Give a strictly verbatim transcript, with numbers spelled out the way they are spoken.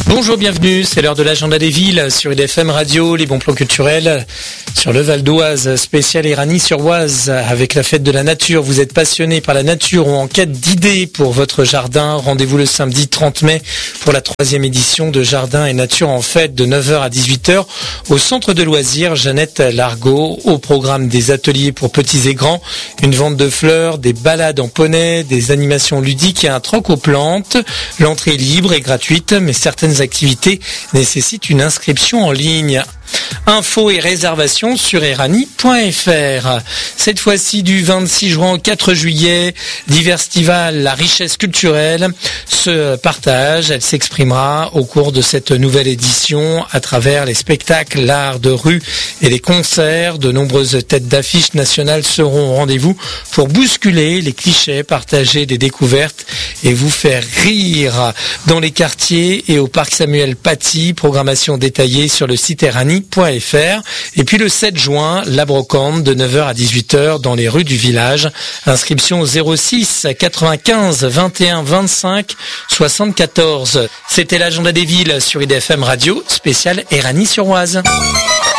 Bonjour, bienvenue, c'est l'heure de l'agenda des villes sur I D F M Radio, les bons plans culturels sur le Val d'Oise, spécial Éragny-sur-Oise avec la fête de la nature. Vous êtes passionné par la nature ou en quête d'idées pour votre jardin, rendez-vous le samedi trente mai pour la troisième édition de Jardin et Nature en fête de neuf heures à dix-huit heures au centre de loisirs Jeannette Largot. Au programme des ateliers pour petits et grands, une vente de fleurs, des balades en poney, des animations ludiques et un troc aux plantes. L'entrée est libre et gratuite, mais certaines activités nécessitent une inscription en ligne. Infos et réservations sur éragny point f r. Cette fois-ci du vingt-six juin au quatre juillet, Diverstival, la richesse culturelle se partage. Elle s'exprimera au cours de cette nouvelle édition à travers les spectacles, l'art de rue et les concerts. De nombreuses têtes d'affiches nationales seront au rendez-vous pour bousculer les clichés, partager des découvertes et vous faire rire dans les quartiers et au parc Samuel Paty. Programmation détaillée sur le site éragny point f r. Et puis le sept juin, la brocante de neuf heures à dix-huit heures dans les rues du village. Inscription au zéro six quatre-vingt-quinze vingt et un vingt-cinq soixante-quatorze. C'était l'agenda des villes sur I D F M Radio, spécial Éragny-sur-Oise.